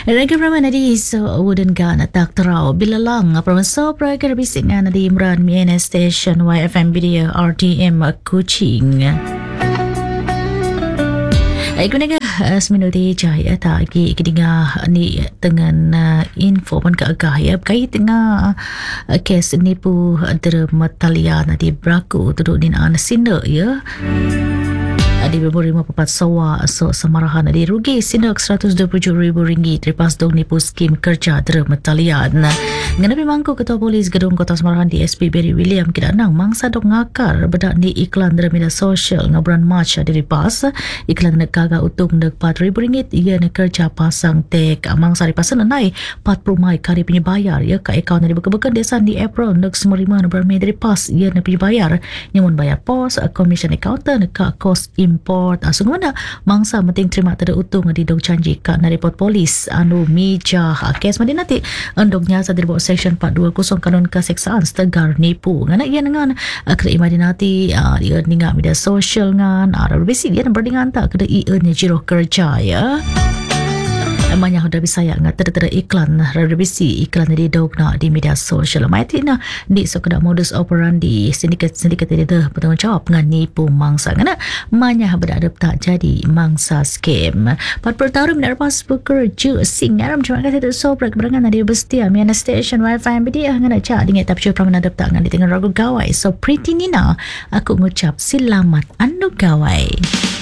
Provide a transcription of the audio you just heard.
Raga Praman nadi so wooden gun atak terau bila lang praman so praga bising nadi Imran Miena Station YFM Video RTM Kuching. Aku nega seminuti jaya tagi kedinga ni dengan info pan ke agah ya berkait dengan kes nipu dermatalia nadi braku tuduk din an sinder ya. Di beberapa papat sawa so semarahan di rugi sinak RM127,000 lepas dong nipu skim kerja dermatalian. Nganapi mangko Ketua Polis Gedung Kota Semarahan DSP Barry William kidanang mangsa dok ngakar bedak di iklan dalam media sosial ngaburan March di pas iklan nak kaga utung dek RM4,000 ia nak kerja pasang tek mangsa di pasan nai 40 Mai kari punya bayar ya ka akaun dari bekan desan di April nak semua ngaburan Mei dari pas ia nak punya bayar nyamun bayar pos commission accountant ka kos import asungana mangsa penting terima tada utung di dong janji ka na report polis anu mija kes madi nanti endognya sa dirbawa section 420 kanun keseksaan setegar nipu ngana ia dengan kena imadi nanti dia ninga media sosial ngan besi dia berdingan tak kena ia nya jiro kerja ya emangnya sudah bisa ya ngat ter iklan revisi iklan di dogna di media sosial mai tina di sokada modus operandi sindiket ini dah bertanggungjawab dengan nipu mangsa ngana manya berada tak jadi mangsa scam 40 tahun menerpas bekerja singaram cuma kata tu sobrak berangan di bestia Miena Station wifi media ngana cak dengan tapi pernah menadap tak ngani dengan ragu gawai so pretty Nina aku ngucap selamat anu gawai.